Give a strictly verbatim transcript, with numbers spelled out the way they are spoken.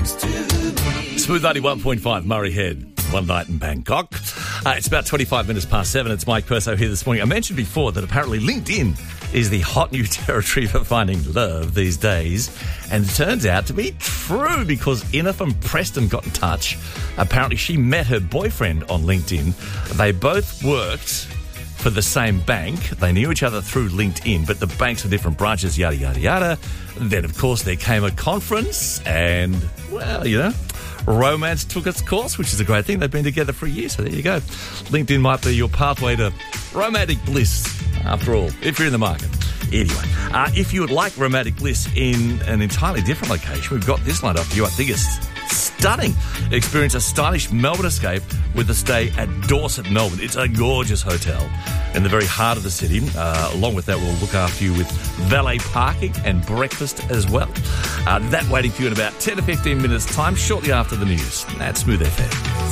Smooth ninety-one point five, Murray Head. One night in Bangkok. Uh, it's about twenty-five minutes past seven. It's Mike Perso here this morning. I mentioned before that apparently LinkedIn is the hot new territory for finding love these days. And it turns out to be true because Inna from Preston got in touch. Apparently she met her boyfriend on LinkedIn. They both worked for the same bank. They knew each other through LinkedIn, but the banks are different branches, yada, yada, yada. Then, of course, there came a conference and, well, you know, romance took its course, which is a great thing. They've been together for a year, so there you go. LinkedIn might be your pathway to romantic bliss, after all, if you're in the market. Anyway, uh, if you would like romantic bliss in an entirely different location, we've got this lined up for you. I think it's stunning. Experience a stylish Melbourne escape with a stay at Dorset, Melbourne. It's a gorgeous hotel in the very heart of the city. Uh, along with that, we'll look after you with valet parking and breakfast as well. Uh, that waiting for you in about ten to fifteen minutes' time, shortly after the news. That's Smooth F M.